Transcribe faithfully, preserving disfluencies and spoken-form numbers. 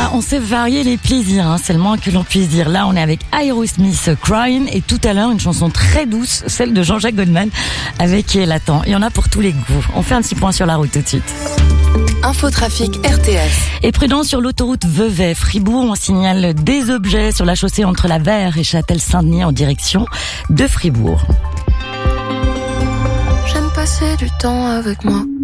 Ah, on sait varier les plaisirs, hein, c'est le moins que l'on puisse dire. Là, on est avec Aerosmith, Crying, et tout à l'heure, une chanson très douce, celle de Jean-Jacques Goldman, avec Latent. Il y en a pour tous les goûts. On fait un petit point sur la route tout de suite. Infotrafic R T S. Et prudence sur l'autoroute Vevey-Fribourg, on signale des objets sur la chaussée entre la Verre et Châtel-Saint-Denis en direction de Fribourg. J'aime passer du temps avec moi.